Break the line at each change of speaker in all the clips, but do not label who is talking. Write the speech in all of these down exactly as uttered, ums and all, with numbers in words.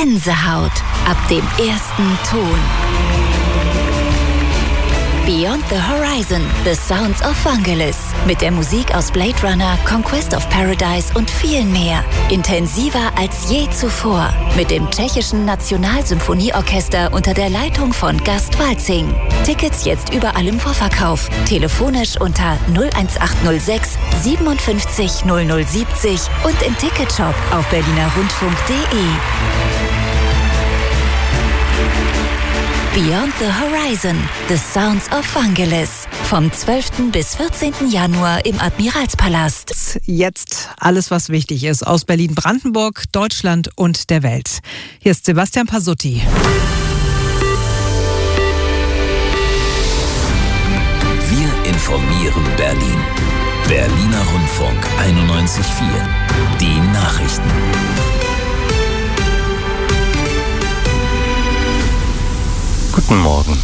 Gänsehaut ab dem ersten Ton. Beyond the Horizon, The Sounds of Vangelis. Mit der Musik aus Blade Runner, Conquest of Paradise und viel mehr. Intensiver als je zuvor. Mit dem tschechischen Nationalsymphonieorchester unter der Leitung von Gast Walzing. Tickets jetzt überall im Vorverkauf. Telefonisch unter null eins acht null sechs siebenundfünfzig null null siebzig und im Ticketshop auf berlinerrundfunk punkt de. Beyond the Horizon, The Sounds of Vangelis. Vom zwölften bis vierzehnten Januar im Admiralspalast.
Jetzt alles, was wichtig ist aus Berlin-Brandenburg, Deutschland und der Welt. Hier ist Sebastian Pasutti.
Wir informieren Berlin. Berliner Rundfunk einundneunzig Komma vier. Die Nachrichten.
Guten Morgen.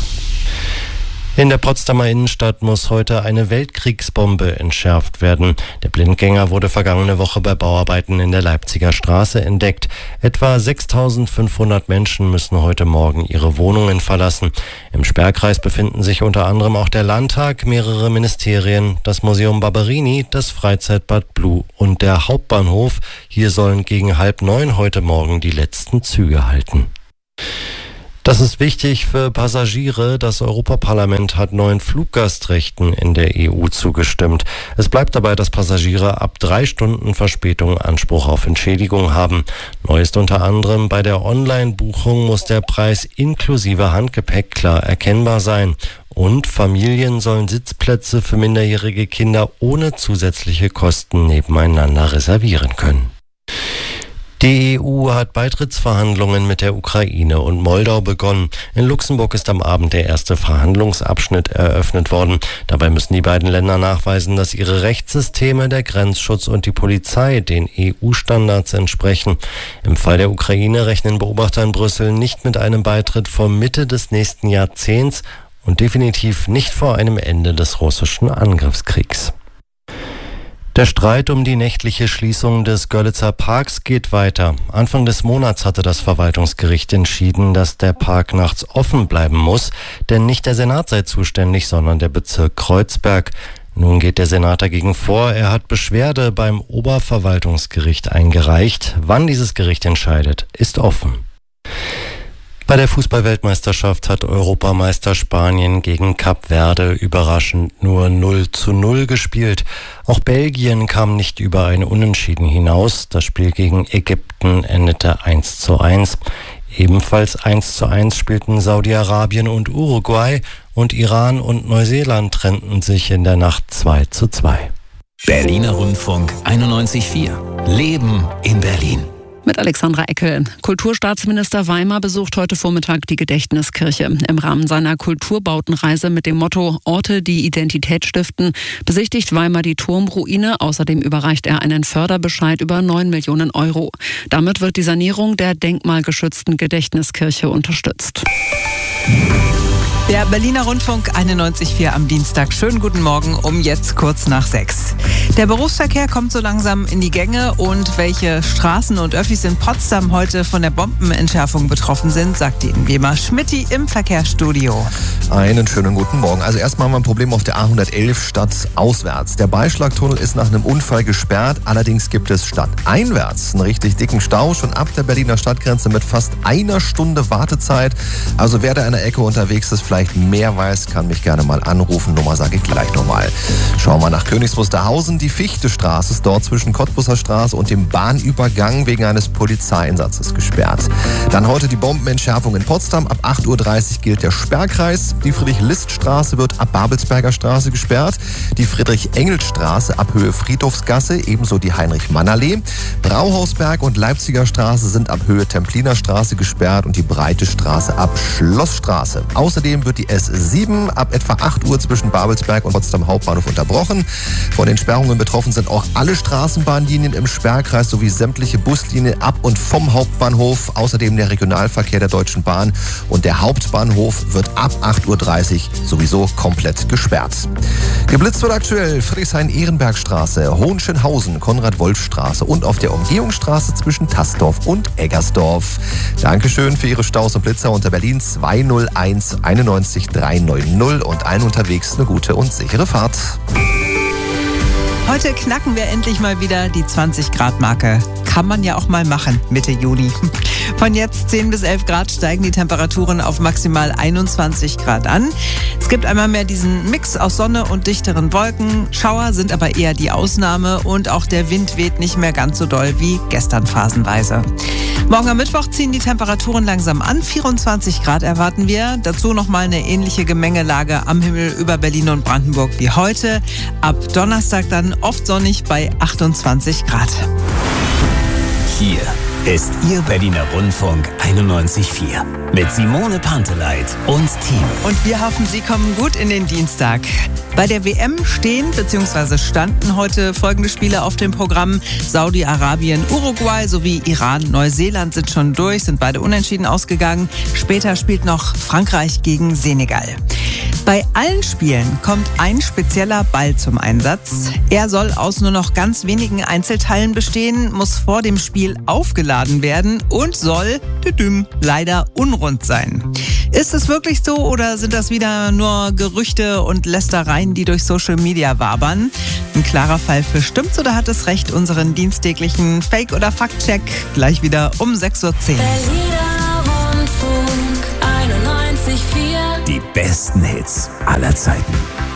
In der Potsdamer Innenstadt muss heute eine Weltkriegsbombe entschärft werden. Der Blindgänger wurde vergangene Woche bei Bauarbeiten in der Leipziger Straße entdeckt. Etwa sechstausendfünfhundert Menschen müssen heute Morgen ihre Wohnungen verlassen. Im Sperrkreis befinden sich unter anderem auch der Landtag, mehrere Ministerien, das Museum Barberini, das Freizeitbad Blue und der Hauptbahnhof. Hier sollen gegen halb neun heute Morgen die letzten Züge halten. Das ist wichtig für Passagiere. Das Europaparlament hat neuen Fluggastrechten in der E U zugestimmt. Es bleibt dabei, dass Passagiere ab drei Stunden Verspätung Anspruch auf Entschädigung haben. Neu ist unter anderem, bei der Online-Buchung muss der Preis inklusive Handgepäck klar erkennbar sein. Und Familien sollen Sitzplätze für minderjährige Kinder ohne zusätzliche Kosten nebeneinander reservieren können. Die E U hat Beitrittsverhandlungen mit der Ukraine und Moldau begonnen. In Luxemburg ist am Abend der erste Verhandlungsabschnitt eröffnet worden. Dabei müssen die beiden Länder nachweisen, dass ihre Rechtssysteme, der Grenzschutz und die Polizei den E U-Standards entsprechen. Im Fall der Ukraine rechnen Beobachter in Brüssel nicht mit einem Beitritt vor Mitte des nächsten Jahrzehnts und definitiv nicht vor einem Ende des russischen Angriffskriegs. Der Streit um die nächtliche Schließung des Görlitzer Parks geht weiter. Anfang des Monats hatte das Verwaltungsgericht entschieden, dass der Park nachts offen bleiben muss, denn nicht der Senat sei zuständig, sondern der Bezirk Kreuzberg. Nun geht der Senat dagegen vor. Er hat Beschwerde beim Oberverwaltungsgericht eingereicht. Wann dieses Gericht entscheidet, ist offen. Bei der Fußball-Weltmeisterschaft hat Europameister Spanien gegen Kap Verde überraschend nur null zu null gespielt. Auch Belgien kam nicht über ein Unentschieden hinaus. Das Spiel gegen Ägypten endete eins zu eins. Ebenfalls eins zu eins spielten Saudi-Arabien und Uruguay und Iran und Neuseeland trennten sich in der Nacht zwei zu zwei.
Berliner Rundfunk einundneunzig Komma vier. Leben in Berlin.
Mit Alexandra Eckel. Kulturstaatsminister Weimar besucht heute Vormittag die Gedächtniskirche. Im Rahmen seiner Kulturbautenreise mit dem Motto Orte, die Identität stiften, besichtigt Weimar die Turmruine. Außerdem überreicht er einen Förderbescheid über neun Millionen Euro. Damit wird die Sanierung der denkmalgeschützten Gedächtniskirche unterstützt.
Der Berliner Rundfunk einundneunzig Komma vier am Dienstag. Schönen guten Morgen um jetzt kurz nach sechs. Der Berufsverkehr kommt so langsam in die Gänge und welche Straßen und Öffis in Potsdam heute von der Bombenentschärfung betroffen sind, sagt Ihnen wie immer Schmitty im Verkehrsstudio.
Einen schönen guten Morgen. Also erstmal haben wir ein Problem auf der A hundertelf stadtauswärts. Der Beischlagtunnel ist nach einem Unfall gesperrt, allerdings gibt es stadteinwärts einen richtig dicken Stau, schon ab der Berliner Stadtgrenze mit fast einer Stunde Wartezeit. Also wer da an der Ecke unterwegs ist, vielleicht mehr weiß, kann mich gerne mal anrufen. Nummer sage ich gleich nochmal. Schauen wir nach Königs Wusterhausen. Die Fichtestraße ist dort zwischen Cottbusser Straße und dem Bahnübergang wegen eines Polizeieinsatzes gesperrt. Dann heute die Bombenentschärfung in Potsdam. Ab acht Uhr dreißig gilt der Sperrkreis. Die Friedrich-List-Straße wird ab Babelsberger Straße gesperrt. Die Friedrich-Engels-Straße ab Höhe Friedhofsgasse, ebenso die Heinrich-Mann-Allee. Brauhausberg und Leipziger Straße sind ab Höhe Templiner Straße gesperrt und die Breite Straße ab Schlossstraße. Außerdem Außerdem wird die S sieben ab etwa acht Uhr zwischen Babelsberg und Potsdam Hauptbahnhof unterbrochen. Von den Sperrungen betroffen sind auch alle Straßenbahnlinien im Sperrkreis sowie sämtliche Buslinien ab und vom Hauptbahnhof. Außerdem der Regionalverkehr der Deutschen Bahn und der Hauptbahnhof wird ab acht Uhr dreißig sowieso komplett gesperrt. Geblitzt wird aktuell Friedrichshain-Ehrenbergstraße, Hohenschönhausen, Konrad-Wolf-Straße und auf der Umgehungsstraße zwischen Tassdorf und Eggersdorf. Dankeschön für Ihre Staus und Blitzer unter Berlin zwei null eins einundneunzig dreihundertneunzig und allen unterwegs eine gute und sichere Fahrt.
Heute knacken wir endlich mal wieder die zwanzig Grad Marke. Kann man ja auch mal machen, Mitte Juni. Von jetzt zehn bis elf Grad steigen die Temperaturen auf maximal einundzwanzig Grad an. Es gibt einmal mehr diesen Mix aus Sonne und dichteren Wolken. Schauer sind aber eher die Ausnahme und auch der Wind weht nicht mehr ganz so doll wie gestern phasenweise. Morgen am Mittwoch ziehen die Temperaturen langsam an. vierundzwanzig Grad erwarten wir. Dazu nochmal eine ähnliche Gemengelage am Himmel über Berlin und Brandenburg wie heute. Ab Donnerstag dann oft sonnig bei achtundzwanzig Grad.
Hier ist Ihr Berliner Rundfunk einundneunzig Komma vier mit Simone Panteleit und Team.
Und wir hoffen, Sie kommen gut in den Dienstag. Bei der W M stehen bzw. standen heute folgende Spiele auf dem Programm. Saudi-Arabien, Uruguay sowie Iran, Neuseeland sind schon durch, sind beide unentschieden ausgegangen. Später spielt noch Frankreich gegen Senegal. Bei allen Spielen kommt ein spezieller Ball zum Einsatz. Er soll aus nur noch ganz wenigen Einzelteilen bestehen, muss vor dem Spiel aufgeladen werden und soll tüdüm, leider unrund sein. Ist es wirklich so oder sind das wieder nur Gerüchte und Lästereien, die durch Social Media wabern? Ein klarer Fall für stimmt's oder hat es recht? Unseren dienstäglichen Fake- oder Faktcheck gleich wieder um sechs Uhr zehn.
Berliner Rundfunk einundneunzig Komma vier.
Die besten Hits aller Zeiten.